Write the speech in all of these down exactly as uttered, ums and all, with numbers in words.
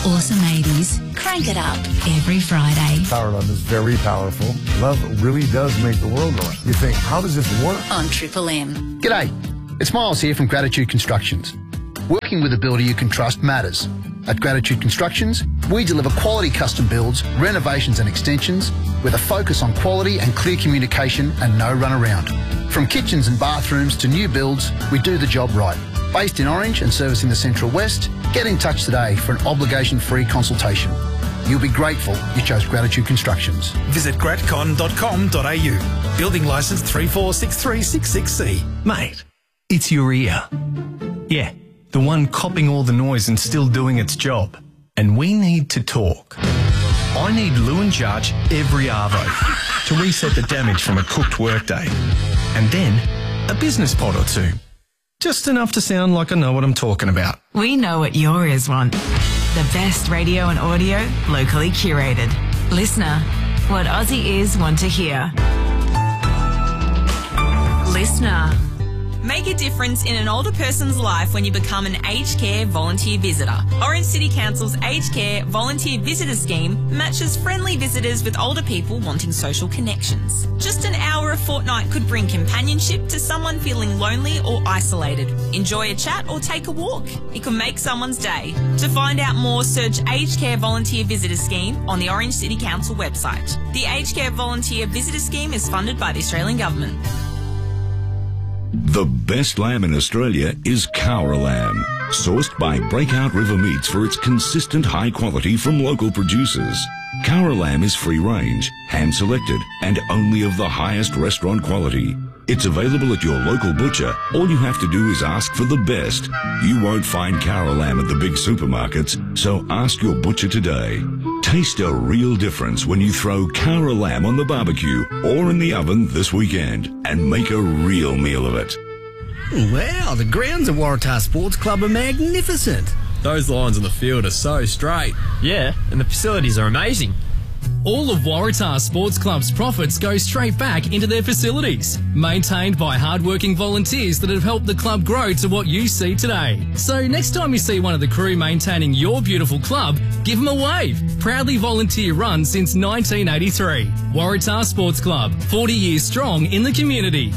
awesome eighties. Crank it up every Friday. Power Love is very powerful. Love really does make the world go round. You think, how does this work? On Triple M. G'day, it's Miles here from Gratitude Constructions. Working with a builder you can trust matters. At Gratitude Constructions, we deliver quality custom builds, renovations and extensions with a focus on quality and clear communication and no runaround. From kitchens and bathrooms to new builds, we do the job right. Based in Orange and servicing the Central West, get in touch today for an obligation-free consultation. You'll be grateful you chose Gratitude Constructions. Visit gratcon dot com dot a u. Building licence three four six three six six C. Mate, it's your ear. Yeah, the one copping all the noise and still doing its job. And we need to talk. I need Lou and Jarch every arvo to reset the damage from a cooked workday. And then a business pod or two. Just enough to sound like I know what I'm talking about. We know what your ears want. The best radio and audio, locally curated. Listener, what Aussie ears want to hear. Listener. Make a difference in an older person's life when you become an aged care volunteer visitor. Orange City Council's Aged Care Volunteer Visitor Scheme matches friendly visitors with older people wanting social connections. Just an hour a fortnight could bring companionship to someone feeling lonely or isolated. Enjoy a chat or take a walk. It can make someone's day. To find out more, search Aged Care Volunteer Visitor Scheme on the Orange City Council website. The Aged Care Volunteer Visitor Scheme is funded by the Australian Government. The best lamb in Australia is Cowra lamb, sourced by Breakout River Meats for its consistent high quality from local producers. Cowra lamb is free range, hand selected, and only of the highest restaurant quality. It's available at your local butcher. All you have to do is ask for the best. You won't find Cowra lamb at the big supermarkets, so ask your butcher today. Taste a real difference when you throw Cowra lamb on the barbecue or in the oven this weekend and make a real meal of it. Wow, the grounds at Waratah Sports Club are magnificent. Those lines on the field are so straight. Yeah, and the facilities are amazing. All of Waratah Sports Club's profits go straight back into their facilities, maintained by hardworking volunteers that have helped the club grow to what you see today. So next time you see one of the crew maintaining your beautiful club, give them a wave. Proudly volunteer run since nineteen eighty-three. Waratah Sports Club, forty years strong in the community.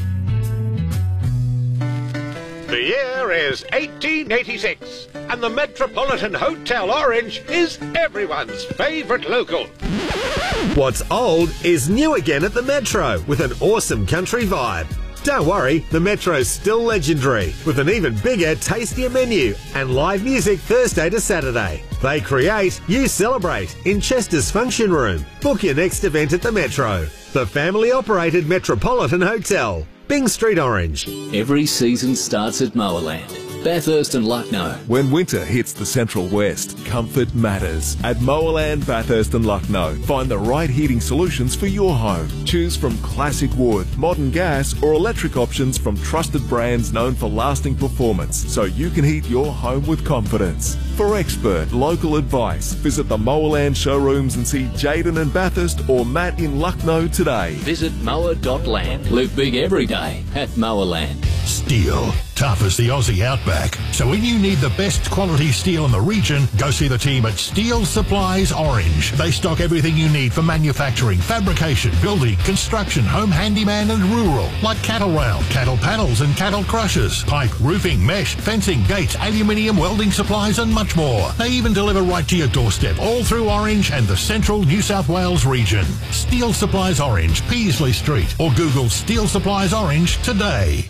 The year is eighteen eighty-six, and the Metropolitan Hotel Orange is everyone's favourite local. What's old is new again at the Metro, with an awesome country vibe. Don't worry, the Metro's still legendary, with an even bigger, tastier menu and live music Thursday to Saturday. They create, you celebrate, in Chester's Function Room. Book your next event at the Metro, the family-operated Metropolitan Hotel. Bing Street, Orange. Every season starts at Mowerland. Bathurst and Lucknow. When winter hits the Central West, comfort matters. At Mowerland, Bathurst and Lucknow, find the right heating solutions for your home. Choose from classic wood, modern gas or electric options from trusted brands known for lasting performance, so you can heat your home with confidence. For expert local advice, visit the Mowerland showrooms and see Jaden in Bathurst or Matt in Lucknow today. Visit mower dot land. Live big every day at Mowerland. Steel, tough as the Aussie outback. So when you need the best quality steel in the region, go see the team at Steel Supplies Orange. They stock everything you need for manufacturing, fabrication, building, construction, home handyman and rural, like cattle rail, cattle panels and cattle crushers, pipe, roofing, mesh, fencing, gates, aluminium, welding supplies and much more. They even deliver right to your doorstep, all through Orange and the central New South Wales region. Steel Supplies Orange, Peasley Street, or Google Steel Supplies Orange today.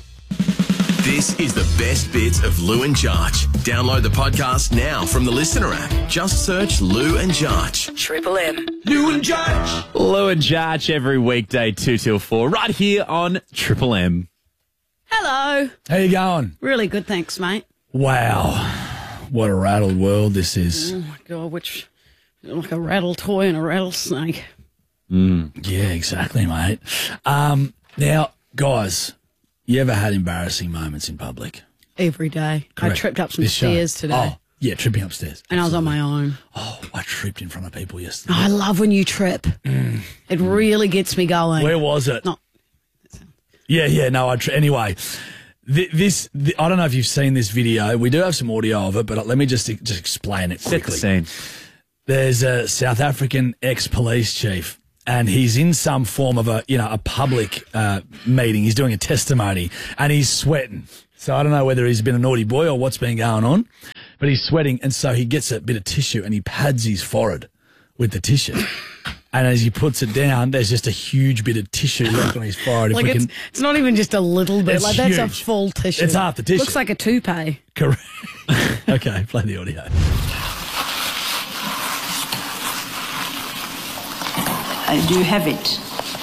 This is the best bits of Lou and Jarch. Download the podcast now from the Listener app. Just search Lou and Jarch. Triple M. Lou and Jarch. Lou and Jarch every weekday two till four, right here on Triple M. Hello. How you going? Really good, thanks, mate. Wow. What a rattled world this is. Oh, my God, which, like a rattle toy and a rattlesnake. Mm, yeah, exactly, mate. Um, now, guys, you ever had embarrassing moments in public? Every day. Correct. I tripped up some This show. stairs today. Oh, yeah, tripping upstairs. And Absolutely. I was on my own. Oh, I tripped in front of people yesterday. I love when you trip. Mm. It really gets me going. Where was it? Not. Yeah, yeah, no, I tri- anyway, th- this, th- I don't know if you've seen this video. We do have some audio of it, but let me just just explain it quickly. Set the scene. There's a South African ex-police chief, and he's in some form of a, you know, a public uh, meeting. He's doing a testimony, and he's sweating. So I don't know whether he's been a naughty boy or what's been going on, but he's sweating, and so he gets a bit of tissue and he pads his forehead with the tissue. And as he puts it down, there's just a huge bit of tissue left on his forehead. Like if we it's, can, it's not even just a little bit. It's Like that's a huge. full tissue. It's half the tissue. Looks like a toupee. Correct. Okay, play the audio. Uh, do you have it?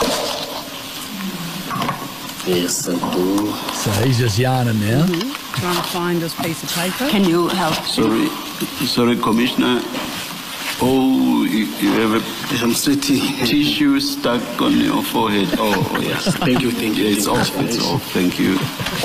Yes, I do. So he's just yarning now. Mm-hmm. Trying to find this piece of paper. Can you help? Sorry, sorry, Commissioner. Oh, you, you have a some tissue stuck on your forehead. Oh, yes. Thank you, thank you. It's off, it's off. Thank you.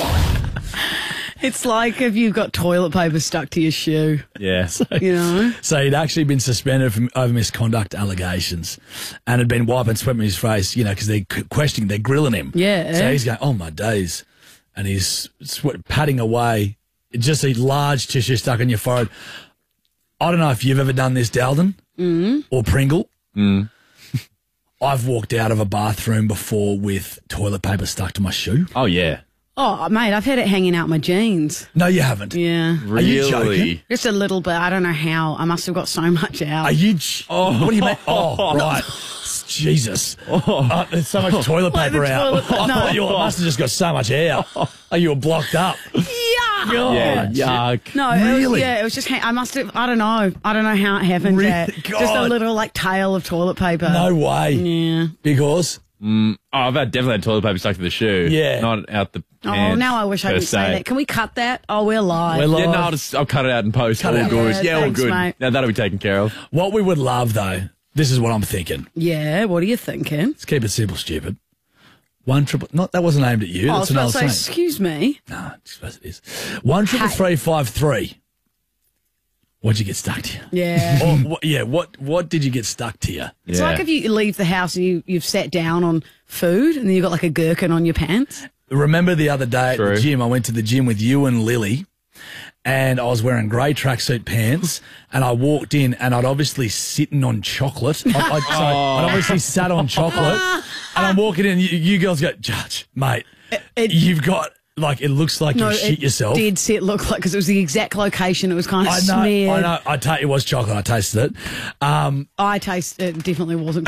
It's like if you've got toilet paper stuck to your shoe. Yeah. So, You know? So he'd actually been suspended from over misconduct allegations and had been wiping sweat in his face, you know, because they're c- questioning, they're grilling him. Yeah. So he's going, oh, my days. And he's sweat, patting away. Just a large tissue stuck on your forehead. I don't know if you've ever done this, Dalden, Mm. or Pringle. Mm. I've walked out of a bathroom before with toilet paper stuck to my shoe. Oh, yeah. Oh, mate, I've had it hanging out my jeans. No, you haven't. Yeah. Are you joking? Just a little bit. I don't know how. I must have got so much out. Are you? J- oh, what do you mean? Oh, right. Jesus. Oh, there's so much toilet Like the paper out. toilet- no. Oh, you must have just got so much hair. Oh, you were blocked up. Yeah. God. Yuck. No, it was, Really? yeah, it was just, hang- I must have, I don't know. I don't know how it happened. Really? Jack. Just a God. little, like, tail of toilet paper. No way. Yeah. Because? Mm. Oh, I've had definitely had toilet paper stuck to the shoe. Yeah. Not out the Oh, pants, now I wish I per could say se. that. Can we cut that? Oh, we're live. We're live. Yeah, no, I'll, just, I'll cut it out and post. Cut all it out. good. Yeah, Yeah, all thanks, good. mate. Now that'll be taken care of. What we would love, though, this is what I'm thinking. Yeah, what are you thinking? Let's keep it simple, stupid. One triple. Not that wasn't aimed at you. Oh, I That's was an about old to say, saying. excuse me. No, I suppose it is. One triple Hey. three five three. What'd you get stuck to you? Yeah. Or, what, yeah. What What did you get stuck to you? It's like if you leave the house and you, you've sat down on food and then you've got like a gherkin on your pants. Remember the other day at True. the gym? I went to the gym with you and Lily, and I was wearing grey tracksuit pants, and I walked in, and I'd obviously sitting on chocolate. I, I, so I'd obviously sat on chocolate, and I'm walking in, and you, you girls go, Judge, mate, it- you've got, like, it looks like No, you shit it yourself. did set look like, because it was the exact location. It was kind of I know, smeared. I know. I tell you, it was chocolate. I tasted it. Um, I taste it definitely wasn't.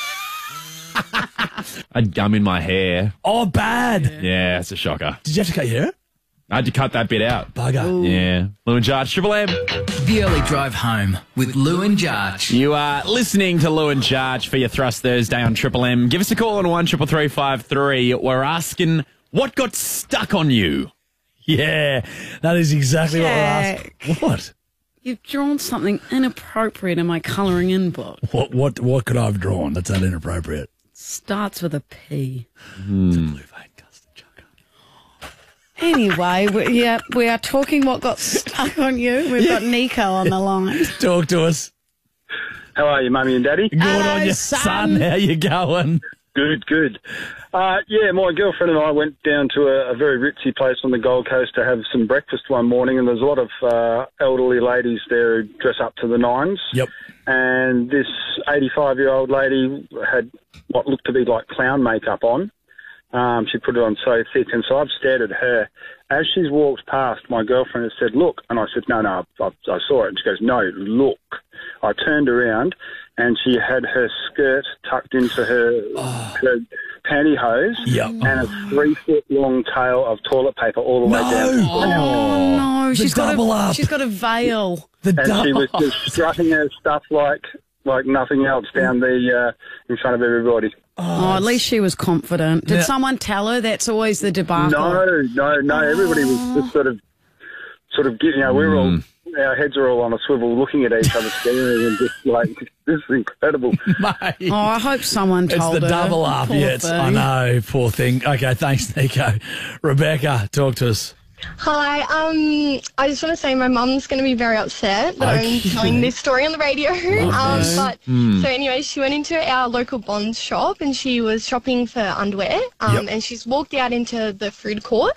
I had gum in my hair. oh, bad. Yeah, it's a shocker. Did you have to cut your hair? I had to cut that bit out. Bugger. Yeah. Lou and Jarch, Triple M. The early drive home with Lou and Jarch. You are listening to Lou and Jarch for your Thrust Thursday on Triple M. Give us a call on one triple three five three. We're asking what got stuck on you. Yeah, that is exactly what we're asking. What? You've drawn something inappropriate in my colouring in book. What? What? What could I have drawn? That's that inappropriate. Starts with a P. It's a blue vein custard choco. Anyway, we, yeah, we are talking what got stuck on you. We've got Nico on the line. Talk to us. How are you, Mummy and Daddy? Good on you, son. How you going? Good, good. Uh, yeah, my girlfriend and I went down to a, a very ritzy place on the Gold Coast to have some breakfast one morning, and there's a lot of uh, elderly ladies there who dress up to the nines. Yep. And this eighty-five-year-old lady had what looked to be like clown makeup on. Um, she put it on so thick, and so I've stared at her. As she's walked past, my girlfriend has said, look. And I said, no, no, I, I saw it. And she goes, no, look. I turned around, and she had her skirt tucked into her, Oh. her pantyhose Yep. and a three-foot-long tail of toilet paper all the way No. down. Oh, no. The She's got, double a, up. she's got a veil. The And she double. was just strutting her stuff like like nothing else down the uh, in front of everybody. Oh, at least she was confident. Did Yeah. someone tell her? That's always the debacle. No, no, no. Everybody was just sort of, sort of getting. You know, we were all, our heads are all on a swivel, looking at each other, staring, and just like, this is incredible. Mate. Oh, I hope someone It's told the her. double up. Poor Yeah, it's, I thing. know. Poor thing. Okay, thanks, Nico. Rebecca, talk to us. Hi, um, I just want to say my mum's going to be very upset that Okay. I'm telling this story on the radio. um, this. but Mm. so anyway, she went into our local Bonds shop and she was shopping for underwear. Um, Yep. and she's walked out into the food court,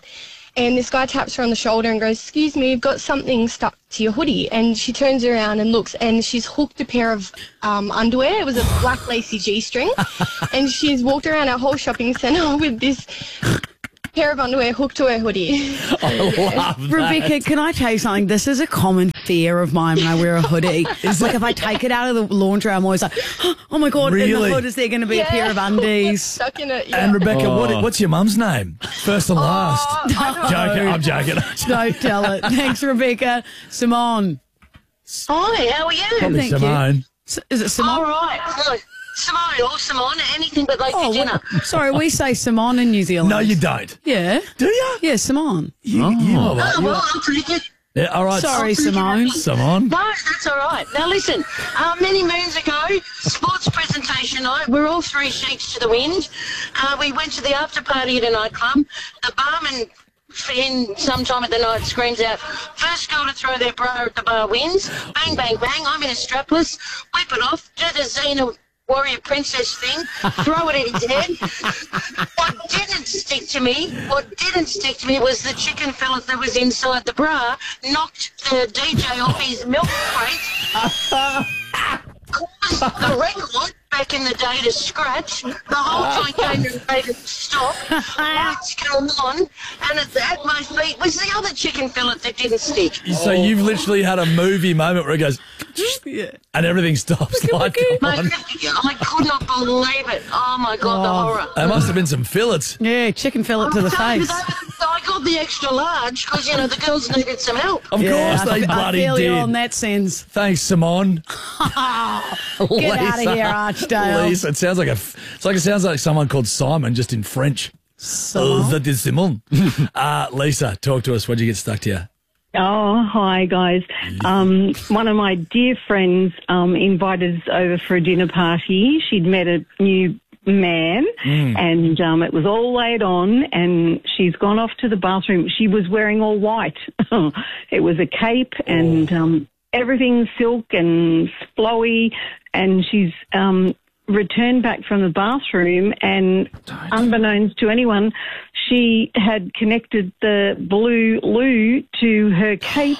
And this guy taps her on the shoulder and goes, "Excuse me, you've got something stuck to your hoodie." And she turns around and looks, and she's hooked a pair of um, underwear. It was a black lacy G-string. And she's walked around our whole shopping centre with this pair of underwear hooked to her hoodie. I love that. Rebecca, can I tell you something? This is a common fear of mine when I wear a hoodie. It's like if I take it out of the laundry, I'm always like, oh my God, in Really? the hood, is there going to be Yeah. a pair of undies? Stuck in it, yeah. And Rebecca, Oh. what, what's your mum's name? First and last. I Joking, I'm joking. Don't tell it. Thanks, Rebecca. Simone. Hi, how are you? Probably Thank you. Simone. S- Is it Simone? All right. No, Simone or Simone, anything but like Oh, your dinner. what- sorry, we say Simone in New Zealand. No, you don't. Yeah. Do you? Yeah, Simone. You, you are right. Oh, You well, are- I'll take it. Yeah, all right. Sorry, Simone. Simone. No, that's all right. Now listen, uh, many moons ago, sports presentation night, we're all three sheets to the wind. Uh, we went to the after party at a nightclub. The barman in sometime at the night screams out, "First girl to throw their bra at the bar wins." Bang, bang, bang. I'm in a strapless. Whip it off. Do the Xena warrior princess thing. Throw it at his head. What didn't stick to me, what didn't stick to me was the chicken fillet that was inside the bra knocked the D J off his milk crate. Caused the record back in the day to scratch. The whole joint came and made it stop. Lights come on, and at, at my feet was the other chicken fillet that didn't stick. So you've literally had a movie moment where it goes, and everything stops. Like, My, I could not believe it. Oh my God, the horror. there must have been some fillets. Yeah, chicken fillet to the Tell you face. that, I got the extra large because, you know, the girls needed some help. Of Yeah, course I they fe- I bloody feel did. you on that sense. Thanks, Simone. Get out of here, Archdale. Lisa, it sounds like a. It's like it sounds like someone called Simon, just in French. Oh, that is Simon. uh, Lisa, talk to us. What'd you get stuck to you? Oh, hi, guys. Um, one of my dear friends um, invited us over for a dinner party. She'd met a new man, Mm. and um, it was all laid on, and she's gone off to the bathroom. She was wearing all white. It was a cape and um, everything silk and flowy, and she's um, returned back from the bathroom, and unbeknownst to anyone, she had connected the blue loo to her cape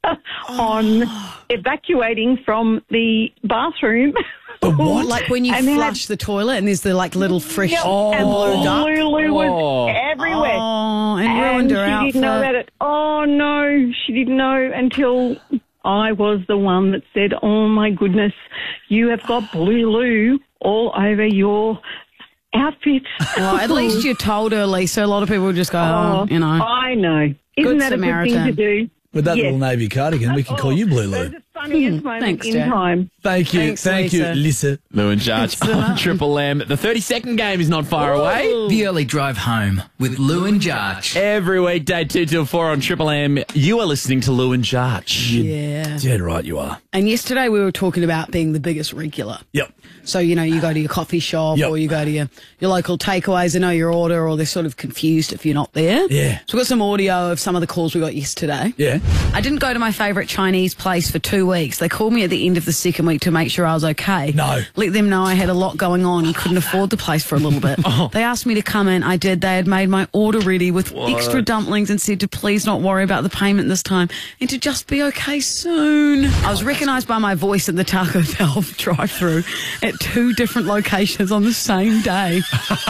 on evacuating from the bathroom. Like when you And they flush the toilet and there's the like little fresh Yep, oh, and blue duck. blue loo was Oh. everywhere. Oh, and ruined her she didn't know outfit. about it. Oh, no, she didn't know until I was the one that said, "Oh, my goodness, you have got blue loo all over your outfit." Well, at least you told her, Lisa. A lot of people would just go, oh, you know. I know. Isn't Good that a good thing Samaritan. to do? With that Yes. little navy cardigan, we can call you Blue Lou. Funniest moment Thanks, in Jack. time. Thank you. Thanks, Thank Lisa. you, Lisa. Lou and Judge on Triple M. The thirty-second game is not far away. The early drive home with Lou and Judge. Every weekday, two till four on Triple M. You are listening to Lou and Judge. Yeah. Dead right you are. And yesterday we were talking about being the biggest regular. Yep. So, you know, you go to your coffee shop Yep. or you go to your, your local takeaways, they know your order, or they're sort of confused if you're not there. Yeah. So we've got some audio of some of the calls we got yesterday. Yeah. I didn't go to my favourite Chinese place for two weeks. They called me at the end of the second week to make sure I was okay. No. Let them know I had a lot going on and couldn't afford the place for a little bit. Oh. They asked me to come in. I did. They had made my order ready with What? extra dumplings and said to please not worry about the payment this time and to just be okay soon. I was recognised by my voice at the Taco Bell drive-through at two different locations on the same day.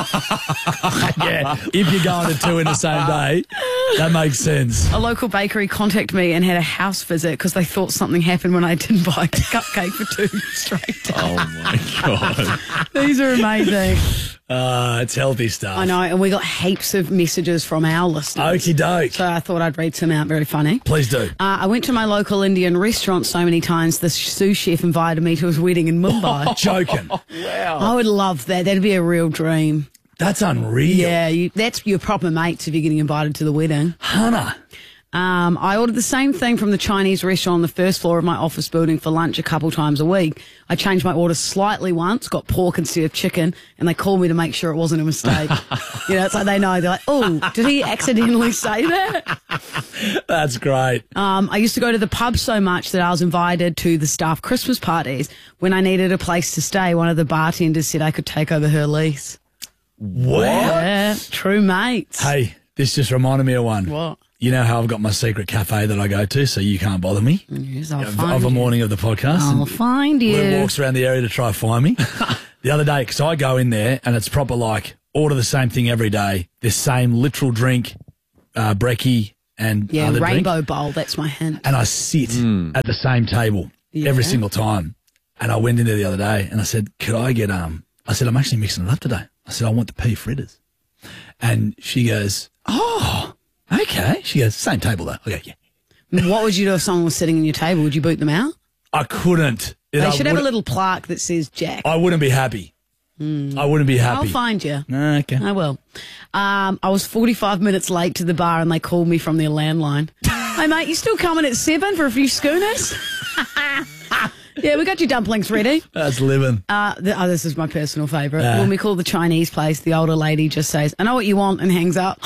Yeah. If you're going to two in the same day, that makes sense. A local bakery contacted me and had a house visit because they thought something happened when I didn't buy a cupcake for two straight days. Oh, my God. These are amazing. Uh, it's healthy stuff. I know, and we got heaps of messages from our listeners. Okie doke. So I thought I'd read some out. Very funny. Please do. Uh, I went to my local Indian restaurant so many times, the sous chef invited me to his wedding in Mumbai. Joking. Wow. I would love that. That'd be a real dream. That's unreal. Yeah, you, that's your proper mates if you're getting invited to the wedding. Hannah. Um, I ordered the same thing from the Chinese restaurant on the first floor of my office building for lunch a couple times a week. I changed my order slightly once, got pork instead of chicken, and they called me to make sure it wasn't a mistake. You know, it's like they know. They're like, oh, did he accidentally say that? That's great. Um, I used to go to the pub so much that I was invited to the staff Christmas parties. When I needed a place to stay, one of the bartenders said I could take over her lease. What? Yeah, true mates. Hey, This just reminded me of one. What? You know how I've got my secret cafe that I go to, so you can't bother me. Yes, I'll of, find of a you. morning of the podcast. I'll and find you. Lou walks around the area to try to find me. The other day, because I go in there and it's proper like order the same thing every day, the same literal drink, uh, brekkie and Yeah, other rainbow drink, bowl. That's my hint. and I sit at the same table Yeah. every single time. And I went in there the other day and I said, could I get, um, I said, I'm actually mixing it up today. I said, I want the pea fritters. And she goes, oh, okay. She goes, same table though. I go, yeah. What would you do if someone was sitting on your table? Would you boot them out? I couldn't. They I should have a wouldn't- little plaque that says Jack. I wouldn't be happy. I wouldn't be happy. I'll find you. Okay. I will. Um, I was forty-five minutes late to the bar and they called me from their landline. Hey, mate, you still coming at seven for a few schooners? Yeah, we got your dumplings ready. That's living. Uh, the, oh, this is my personal favourite. Yeah. When we call the Chinese place, the older lady just says, I know what you want, and hangs up.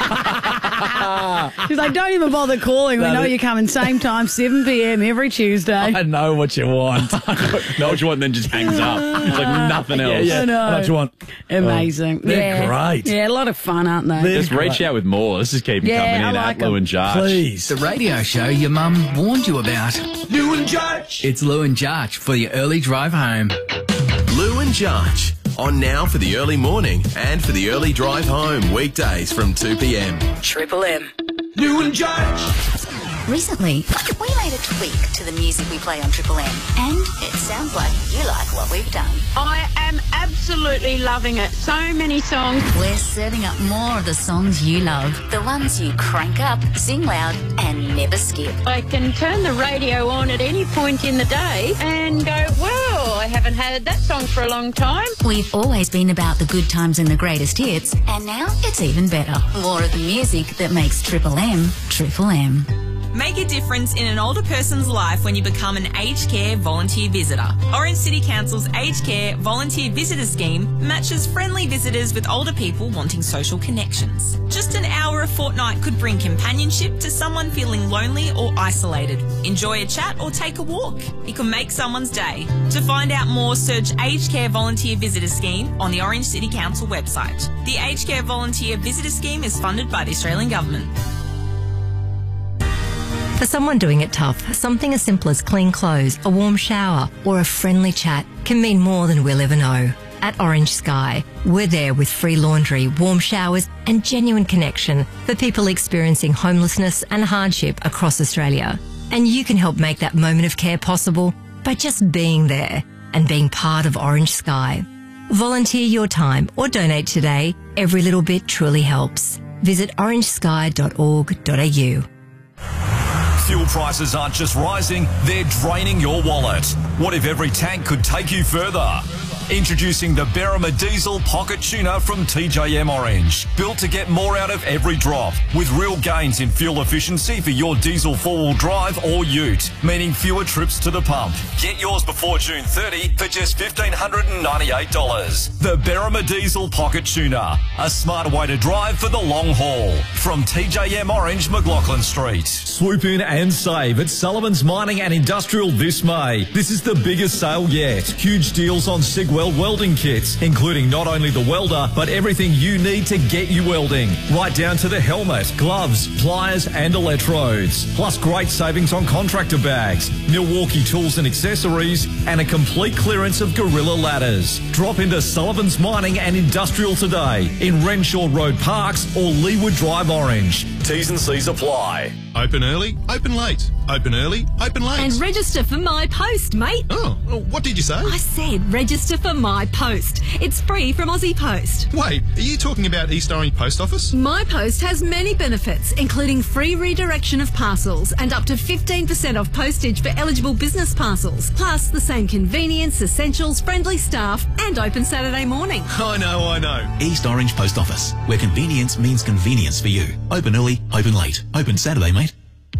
She's like, don't even bother calling. We That know is- you're coming same time, seven p.m. every Tuesday. I know what you want. know what you want, and then just hangs up. It's like nothing else. Yeah, yeah. I know. I know what you want. Amazing. Oh, they're yeah. great. Yeah, a lot of fun, aren't they? Just reach out with more. Let's just keep them Yeah, coming I in like at Lou 'em. and Jarch. Please. The radio show your mum warned you about. Lou and Jarch. It's Lou and Jarch for your early drive home. Lou and Jarch on now for the early morning and for the early drive home weekdays from two p.m. Triple M. Lou and Jarch. Recently, we made a tweak to the music we play on Triple M, and it sounds like you like what we've done. I am absolutely loving it. So many songs. We're serving up more of the songs you love, the ones you crank up, sing loud, and never skip. I can turn the radio on at any point in the day and go, well, I haven't heard that song for a long time. We've always been about the good times and the greatest hits, and now it's even better. More of the music that makes Triple M, Triple M. Make a difference in an older person's life when you become an aged care volunteer visitor. Orange City Council's Aged Care Volunteer Visitor Scheme matches friendly visitors with older people wanting social connections. Just an hour a fortnight could bring companionship to someone feeling lonely or isolated. Enjoy a chat or take a walk. It can make someone's day. To find out more, search Aged Care Volunteer Visitor Scheme on the Orange City Council website. The Aged Care Volunteer Visitor Scheme is funded by the Australian Government. For someone doing it tough, something as simple as clean clothes, a warm shower, or a friendly chat can mean more than we'll ever know. At Orange Sky, we're there with free laundry, warm showers, and genuine connection for people experiencing homelessness and hardship across Australia. And you can help make that moment of care possible by just being there and being part of Orange Sky. Volunteer your time or donate today. Every little bit truly helps. Visit orange sky dot org dot a u. Fuel prices aren't just rising, they're draining your wallet. What if every tank could take you further? Introducing the Berrima Diesel Pocket Tuner from T J M Orange. Built to get more out of every drop. With real gains in fuel efficiency for your diesel four-wheel drive or ute, meaning fewer trips to the pump. Get yours before June thirtieth for just one thousand five hundred ninety-eight dollars. The Berrima Diesel Pocket Tuner. A smarter way to drive for the long haul. From T J M Orange, McLaughlin Street. Swoop in and save at Sullivan's Mining and Industrial this May. This is the biggest sale yet. Huge deals on Sigwell welding kits, including not only the welder, but everything you need to get you welding. Right down to the helmet, gloves, pliers and electrodes. Plus great savings on contractor bags, Milwaukee tools and accessories, and a complete clearance of Gorilla ladders. Drop into Sullivan's Mining and Industrial today in Renshaw Road Parks or Leewood Drive Orange. T's and C's apply. Open early, open late. Open early, open late. And register for My Post, mate. Oh, what did you say? I said register for My Post. It's free from Aussie Post. Wait, are you talking about East Orange Post Office? My Post has many benefits, including free redirection of parcels and up to fifteen percent off postage for eligible business parcels, plus the same convenience, essentials, friendly staff, and open Saturday morning. I know, I know. East Orange Post Office, where convenience means convenience for you. Open early, open late. Open Saturday, mate. Uh,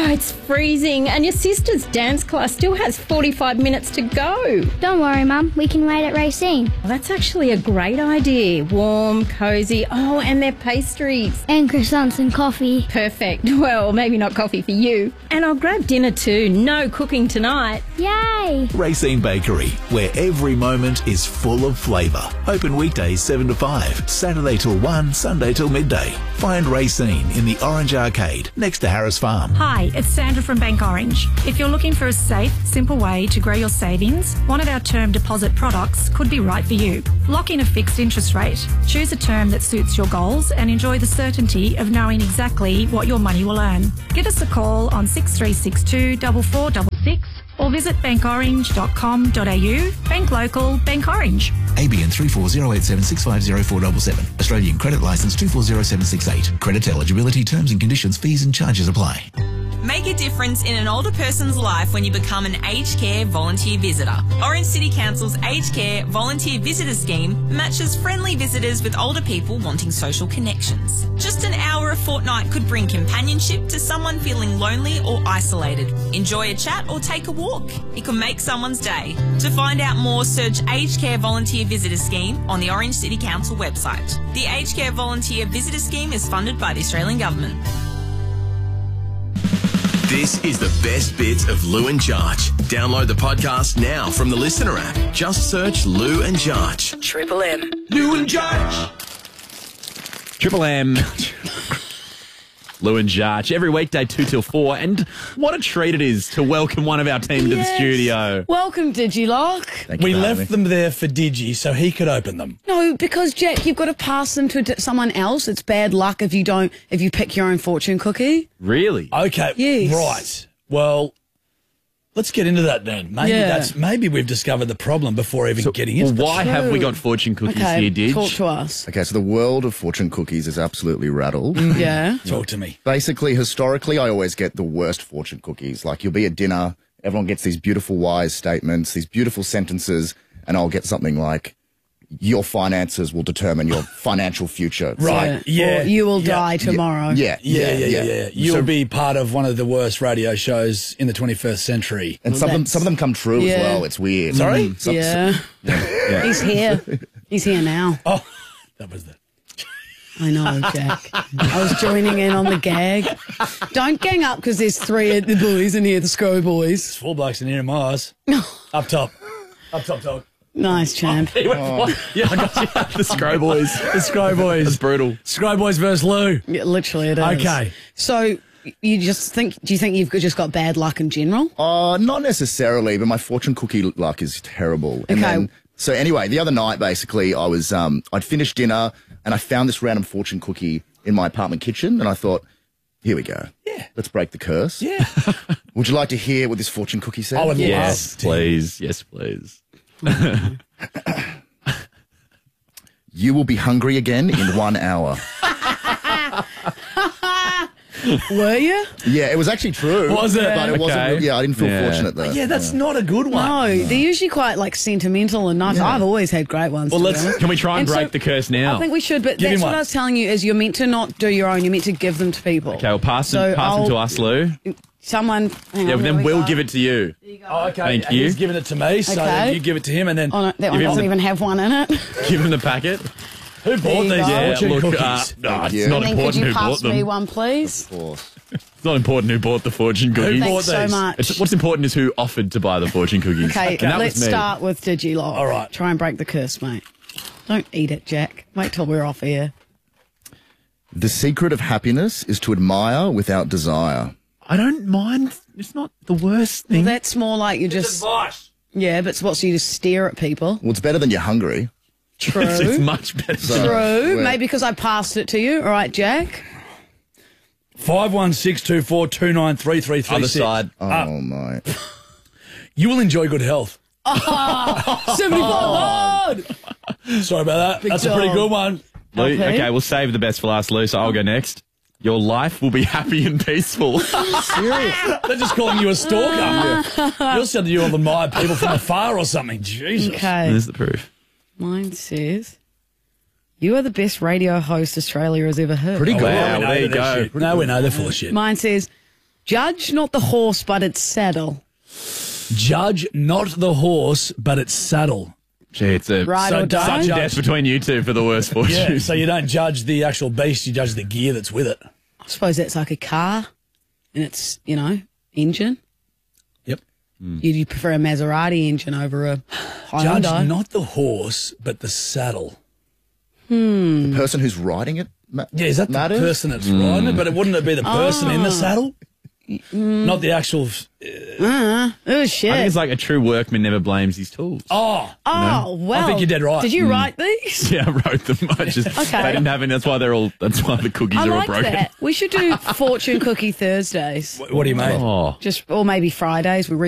Oh, it's freezing, and your sister's dance class still has forty-five minutes to go. Don't worry, Mum. We can wait at Racine. Well, that's actually a great idea. Warm, cosy. Oh, and their pastries. And croissants and coffee. Perfect. Well, maybe not coffee for you. And I'll grab dinner too. No cooking tonight. Yay! Racine Bakery, where every moment is full of flavour. Open weekdays seven to five, Saturday till one, Sunday till midday. Find Racine in the Orange Arcade, next to Harris Farm. Hi, it's Sandra from Bank Orange. If you're looking for a safe, simple way to grow your savings, one of our term deposit products could be right for you. Lock in a fixed interest rate. Choose a term that suits your goals and enjoy the certainty of knowing exactly what your money will earn. Give us a call on six three six two, four four six six or visit bank orange dot com dot a u. Bank local, Bank Orange. A B N three four zero eight seven six five zero four seven seven. Australian Credit Licence two four zero seven six eight. Credit eligibility, terms and conditions, fees and charges apply. Make a difference in an older person's life when you become an aged care volunteer visitor. Orange City Council's Aged Care Volunteer Visitor Scheme matches friendly visitors with older people wanting social connections. Just an hour a fortnight could bring companionship to someone feeling lonely or isolated. Enjoy a chat or take a walk. It could make someone's day. To find out more, search Aged Care Volunteer Visitor Scheme on the Orange City Council website. The Aged Care Volunteer Visitor Scheme is funded by the Australian Government. This is the best bits of Lou and Jarch. Download the podcast now from the Listener app. Just search Lou and Jarch. Triple M. Lou and Jarch. Triple M. Lou and Jarch, every weekday two till four, and what a treat it is to welcome one of our team to the Yes. studio. Welcome, Digilock. We left them there for Digi so he could open them. No, because Jack, you've got to pass them to d- someone else. It's bad luck if you don't, if you pick your own fortune cookie. Really? Okay. Yes. Right. Well, let's get into that then. Maybe Yeah. that's maybe we've discovered the problem before even getting into well, why the have we got fortune cookies Okay, here, Didge? talk to us. Okay, so the world of fortune cookies is absolutely rattled. Yeah. Talk to me. Basically, historically, I always get the worst fortune cookies. Like, you'll be at dinner, everyone gets these beautiful wise statements, these beautiful sentences, and I'll get something like, your finances will determine your financial future. It's Right. like- Yeah. Or you will Yeah. die tomorrow. Yeah. Yeah, yeah, yeah, yeah. You'll So- be part of one of the worst radio shows in the twenty-first century. And some of them, some of them come true Yeah. as well. It's weird. Sorry? Some- Yeah. yeah. He's here. He's here now. Oh, that was the. I know, Jack. I was joining in on the gag. Don't gang up because there's three of the boys in here, the Scrow boys. Four blokes in here, Mars. Up top. Up top, dog. Nice, champ. He went, what? Yeah, I got you. The Scrow Boys. The Scrow Boys. That's brutal. Scrow Boys versus Lou. Yeah, literally it is. Okay. So you just think, do you think you've just got bad luck in general? Uh, not necessarily, but my fortune cookie luck is terrible. And Okay. then, so anyway, the other night, basically, I was, um, I'd finished dinner and I found this random fortune cookie in my apartment kitchen and I thought, here we go. Yeah. Let's break the curse. Yeah. Would you like to hear what this fortune cookie says? I would Yes, love to. please. Yes, please. You will be hungry again in one hour. Were you? Yeah, it was actually true. Was it? But it wasn't. Okay. Yeah, I didn't feel Yeah. fortunate though. Yeah, that's not a good one. No, they're usually quite like sentimental and nice. I've always had great ones. Well, to be let's. honest. Can we try and, And break so- the curse now? I think we should, but Give that's him what one. I was telling you is you're meant to not do your own. You're meant to give them to people. okay, well, pass them, So pass them to I'll- us, Lou. Someone. hang Yeah, on, then here we we'll go. give it to you. Oh, okay. Thank And you. He's giving it to me, so Okay. then you give it to him, and then Oh no, that Give one him doesn't the- even have one in it. Give him the packet. who bought you these go. Yeah, fortune look, cookies? uh, no, it's you. not And then could important you who bought pass me them. one, please? Of course. It's not important who bought the fortune Who cookies. bought Thanks so these? much. It's, what's important is who offered to buy the fortune cookies. Okay, And that let's was me. start with Digilock. All right. Try and break the curse, mate. Don't eat it, Jack. Wait till we're off here. The secret of happiness is to admire without desire. I don't mind. It's not the worst thing. Well, that's more like you just. Yeah, but it's what, so you just stare at people. Well, it's better than you're hungry. True. it's, it's much better. So- True. Well- Maybe because I passed it to you. All right, Jack. Five one six two four two nine three three three Other six. side. Oh, Uh, my. You will enjoy good health. seventy-five hard. Sorry about that. Big That's a pretty dog. good one. Lou, Okay. okay, we'll save the best for last, Lou, so I'll go next. Your life will be happy and peaceful. Serious? They're just calling you a stalker. You're said you all admire people from afar or something. Jesus. Okay. There's the proof. Mine says, you are the best radio host Australia has ever heard. Pretty Oh, good. wow, Wow, we know there you that they're go. shit. No, we know they're full of shit. Mine says, Judge not the horse, but its saddle. Judge not the horse, but its saddle. Gee, it's a Right or don't? sudden death between you two for the worst fortune. Yeah, so you don't judge the actual beast, you judge the gear that's with it. I suppose that's like a car and its, you know, engine. Yep. You'd you prefer a Maserati engine over a Judge Hyundai? not the horse, but the saddle. Hmm. The person who's riding it. Ma- Yeah, is that matters? the person that's riding it? But it wouldn't it be the person in the Oh. saddle? Not the actual... Uh, oh, shit. I think it's like a true workman never blames his tools. Oh. Oh, well. I think you're dead right. Did you Mm. write these? Yeah, I wrote them. I just Okay. they didn't have any. That's why they're all. That's why the cookies I are all like broken. that. We should do fortune cookie Thursdays. What do you mean? Oh. Just, or maybe Fridays. We